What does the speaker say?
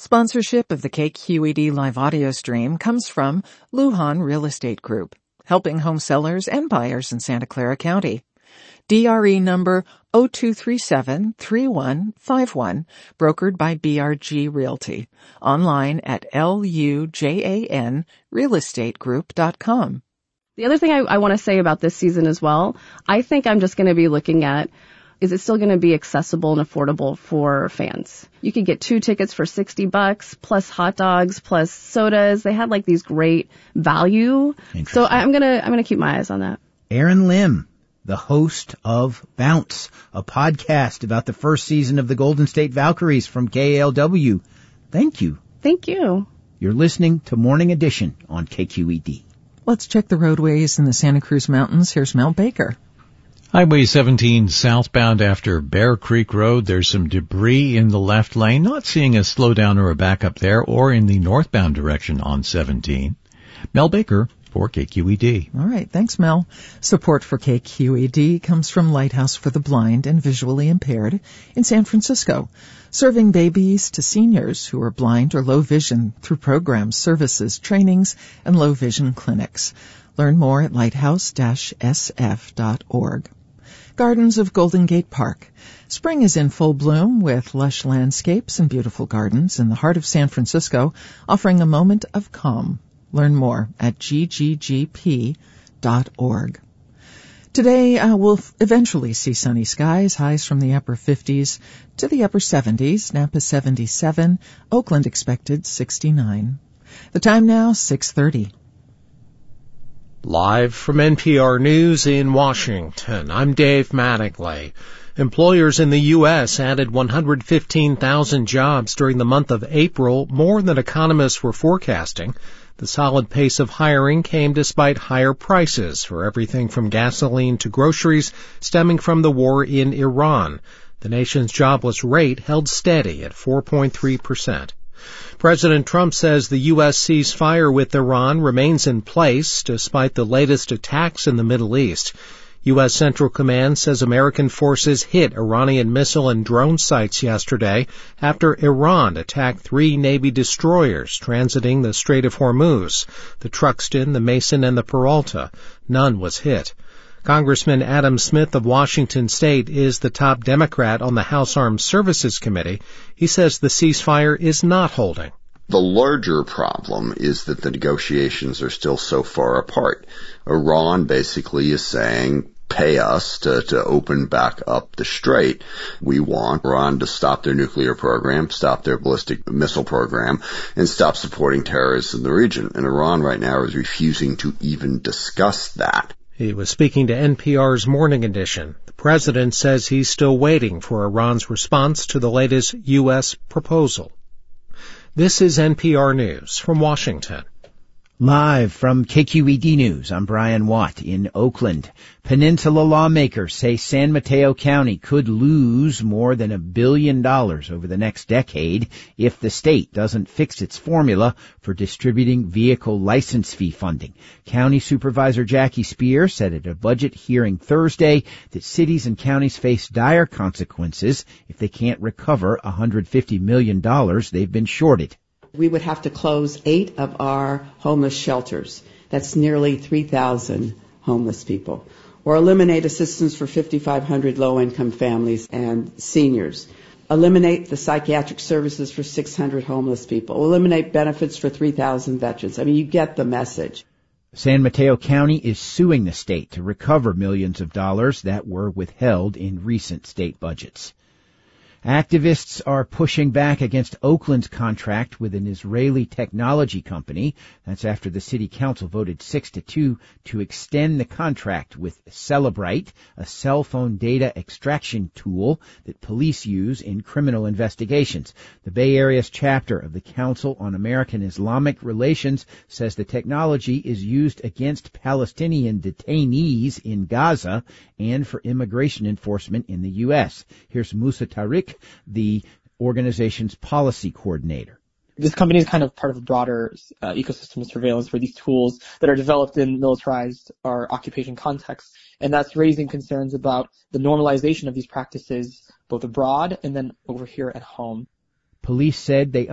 Sponsorship of the KQED live audio stream comes from Lujan Real Estate Group, helping home sellers and buyers in Santa Clara County. DRE number 0237-3151, brokered by BRG Realty. Online at lujanrealestategroup.com. The other thing I want to say about this season as well, I think I'm just going to be looking at, is it still going to be accessible and affordable for fans? You could get 2 tickets for $60 plus hot dogs plus sodas. They had like these great value. So I'm going to keep my eyes on that. Erin Lim, the host of Bounce, a podcast about the first season of the Golden State Valkyries from KALW. Thank you. Thank you. You're listening to Morning Edition on KQED. Let's check the roadways in the Santa Cruz Mountains. Here's Mel Baker. Highway 17 southbound after Bear Creek Road. There's some debris in the left lane. Not seeing a slowdown or a backup there, or in the northbound direction on 17. Mel Baker for KQED. All right. Thanks, Mel. Support for KQED comes from Lighthouse for the Blind and Visually Impaired in San Francisco, serving babies to seniors who are blind or low vision through programs, services, trainings, and low vision clinics. Learn more at lighthouse-sf.org. Gardens of Golden Gate Park. Spring is in full bloom with lush landscapes and beautiful gardens in the heart of San Francisco, offering a moment of calm. Learn more at gggp.org. Today, we'll eventually see sunny skies, highs from the upper 50s to the upper 70s, Napa 77, Oakland expected 69. The time now, 6:30. Live from NPR News in Washington, I'm Dave Mattingly. Employers in the U.S. added 115,000 jobs during the month of April, more than economists were forecasting. The solid pace of hiring came despite higher prices for everything from gasoline to groceries stemming from the war in Iran. The nation's jobless rate held steady at 4.3%. President Trump says the U.S. ceasefire with Iran remains in place despite the latest attacks in the Middle East. U.S. Central Command says American forces hit Iranian missile and drone sites yesterday after Iran attacked 3 Navy destroyers transiting the Strait of Hormuz, the Truxtun, the Mason, and the Peralta. None was hit. Congressman Adam Smith of Washington State is the top Democrat on the House Armed Services Committee. He says the ceasefire is not holding. The larger problem is that the negotiations are still so far apart. Iran basically is saying, pay us to open back up the strait. We want Iran to stop their nuclear program, stop their ballistic missile program, and stop supporting terrorists in the region. And Iran right now is refusing to even discuss that. He was speaking to NPR's Morning Edition. The president says he's still waiting for Iran's response to the latest U.S. proposal. This is NPR News from Washington. Live from KQED News, I'm Brian Watt in Oakland. Peninsula lawmakers say San Mateo County could lose more than $1 billion over the next decade if the state doesn't fix its formula for distributing vehicle license fee funding. County Supervisor Jackie Spear said at a budget hearing Thursday that cities and counties face dire consequences if they can't recover $150 million they've been shorted. We would have to close 8 of our homeless shelters. That's nearly 3,000 homeless people. Or eliminate assistance for 5,500 low-income families and seniors. Eliminate the psychiatric services for 600 homeless people. Eliminate benefits for 3,000 veterans. I mean, you get the message. San Mateo County is suing the state to recover millions of dollars that were withheld in recent state budgets. Activists are pushing back against Oakland's contract with an Israeli technology company. That's after the city council voted 6-2 to extend the contract with Cellebrite, a cell phone data extraction tool that police use in criminal investigations. The Bay Area's chapter of the Council on American Islamic Relations says the technology is used against Palestinian detainees in Gaza and for immigration enforcement in the U.S. Here's Musa Tariq, the organization's policy coordinator. This company is kind of part of a broader ecosystem of surveillance for these tools that are developed in militarized or occupation contexts, and that's raising concerns about the normalization of these practices both abroad and then over here at home. Police said they